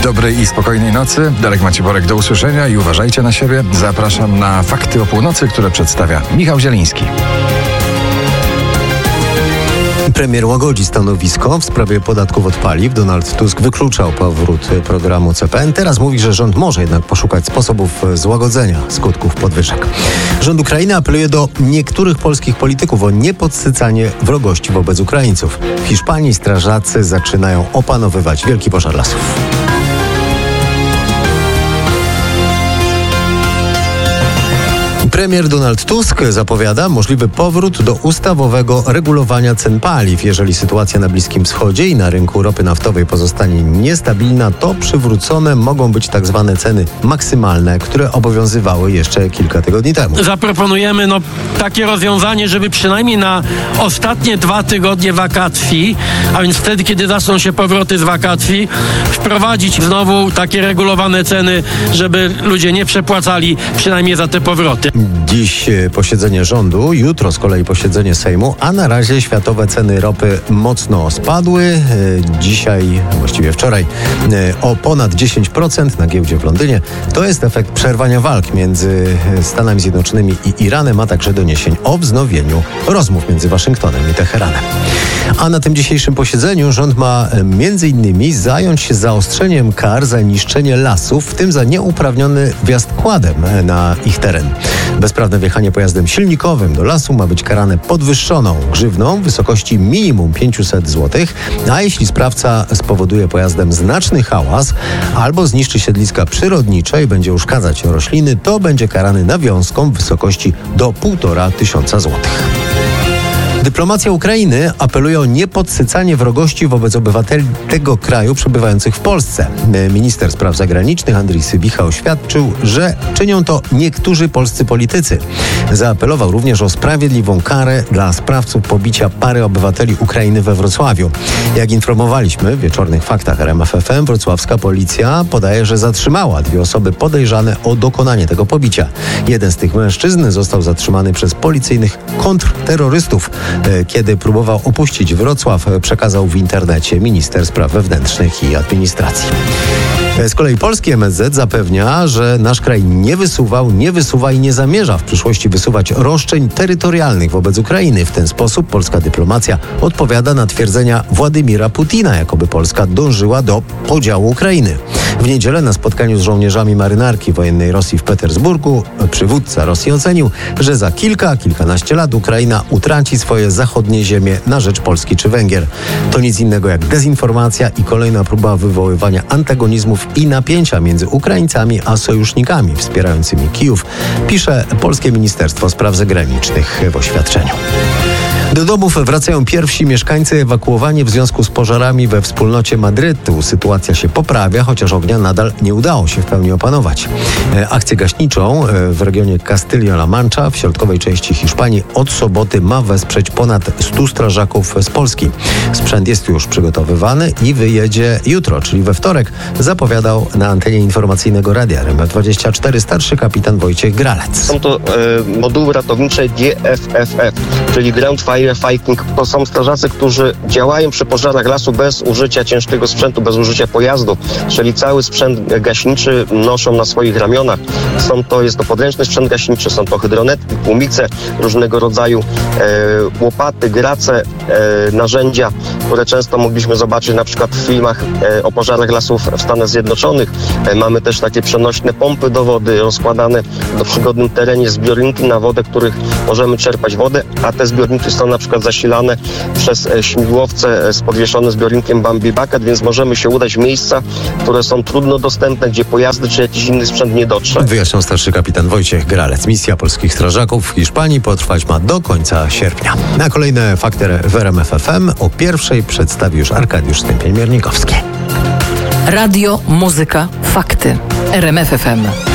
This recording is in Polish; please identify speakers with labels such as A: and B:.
A: Dobrej i spokojnej nocy. Darek Maciborek, do usłyszenia i uważajcie na siebie. Zapraszam na Fakty o północy, które przedstawia Michał Zieliński.
B: Premier łagodzi stanowisko w sprawie podatków od paliw. Donald Tusk wykluczał powrót programu CPN. Teraz mówi, że rząd może jednak poszukać sposobów złagodzenia skutków podwyżek. Rząd Ukrainy apeluje do niektórych polskich polityków o niepodsycanie wrogości wobec Ukraińców. W Hiszpanii strażacy zaczynają opanowywać wielki pożar lasów. Premier Donald Tusk zapowiada możliwy powrót do ustawowego regulowania cen paliw. Jeżeli sytuacja na Bliskim Wschodzie i na rynku ropy naftowej pozostanie niestabilna, to przywrócone mogą być tak zwane ceny maksymalne, które obowiązywały jeszcze kilka tygodni temu.
C: Zaproponujemy takie rozwiązanie, żeby przynajmniej na ostatnie 2 tygodnie wakacji, a więc wtedy, kiedy zaczną się powroty z wakacji, wprowadzić znowu takie regulowane ceny, żeby ludzie nie przepłacali przynajmniej za te powroty.
B: Dziś posiedzenie rządu, jutro z kolei posiedzenie Sejmu, a na razie światowe ceny ropy mocno spadły. Dzisiaj, właściwie wczoraj, o ponad 10% na giełdzie w Londynie. To jest efekt przerwania walk między Stanami Zjednoczonymi i Iranem, a także doniesień o wznowieniu rozmów między Waszyngtonem i Teheranem. A na tym dzisiejszym posiedzeniu rząd ma m.in. zająć się zaostrzeniem kar za niszczenie lasów, w tym za nieuprawniony wjazd quadem na ich teren. Bezprawne wjechanie pojazdem silnikowym do lasu ma być karane podwyższoną grzywną w wysokości minimum 500 zł, a jeśli sprawca spowoduje pojazdem znaczny hałas albo zniszczy siedliska przyrodnicze i będzie uszkadzać rośliny, to będzie karany nawiązką w wysokości do 1500 zł. Dyplomacja Ukrainy apeluje o niepodsycanie wrogości wobec obywateli tego kraju przebywających w Polsce. Minister spraw zagranicznych Andrii Sybicha oświadczył, że czynią to niektórzy polscy politycy. Zaapelował również o sprawiedliwą karę dla sprawców pobicia pary obywateli Ukrainy we Wrocławiu. Jak informowaliśmy w wieczornych faktach RMF FM, wrocławska policja podaje, że zatrzymała 2 osoby podejrzane o dokonanie tego pobicia. Jeden z tych mężczyzn został zatrzymany przez policyjnych kontrterrorystów. Kiedy próbował opuścić Wrocław, przekazał w internecie minister spraw wewnętrznych i administracji. Z kolei polski MSZ zapewnia, że nasz kraj nie wysuwa i nie zamierza w przyszłości wysuwać roszczeń terytorialnych wobec Ukrainy. W ten sposób polska dyplomacja odpowiada na twierdzenia Władimira Putina, jakoby Polska dążyła do podziału Ukrainy. W niedzielę na spotkaniu z żołnierzami marynarki wojennej Rosji w Petersburgu przywódca Rosji ocenił, że za kilkanaście lat Ukraina utraci swoje zachodnie ziemie na rzecz Polski czy Węgier. To nic innego jak dezinformacja i kolejna próba wywoływania antagonizmów i napięcia między Ukraińcami a sojusznikami wspierającymi Kijów, pisze Polskie Ministerstwo Spraw Zagranicznych w oświadczeniu. Do domów wracają pierwsi mieszkańcy ewakuowani w związku z pożarami we wspólnocie Madrytu. Sytuacja się poprawia, chociaż ognia nadal nie udało się w pełni opanować. Akcję gaśniczą w regionie Castilla-La Mancha w środkowej części Hiszpanii od soboty ma wesprzeć ponad 100 strażaków z Polski. Sprzęt jest już przygotowywany i wyjedzie jutro, czyli we wtorek, zapowiadał na antenie informacyjnego radia RMF24 starszy kapitan Wojciech Gralec.
D: Są to moduły ratownicze GFFF, czyli Ground Fire Fighting. To są strażacy, którzy działają przy pożarach lasu bez użycia ciężkiego sprzętu, bez użycia pojazdu, czyli cały sprzęt gaśniczy noszą na swoich ramionach. Jest to podręczny sprzęt gaśniczy, są to hydronetki, tłumice, różnego rodzaju łopaty, grace, narzędzia, które często mogliśmy zobaczyć na przykład w filmach o pożarach lasów w Stanach Zjednoczonych. Mamy też takie przenośne pompy do wody rozkładane w przygodnym terenie, zbiorniki na wodę, których możemy czerpać wodę, a te zbiorniki są na przykład zasilane przez śmigłowce z podwieszonym zbiornikiem Bambi Bucket, więc możemy się udać w miejsca, które są trudno dostępne, gdzie pojazdy czy jakiś inny sprzęt nie dotrze.
B: Wyjaśniał starszy kapitan Wojciech Gralec. Misja polskich strażaków w Hiszpanii potrwać ma do końca sierpnia. Na kolejne fakty w RMF FM o 1:00 przedstawi już Arkadiusz Stępień-Miernikowski.
E: Radio, muzyka, fakty. RMF FM.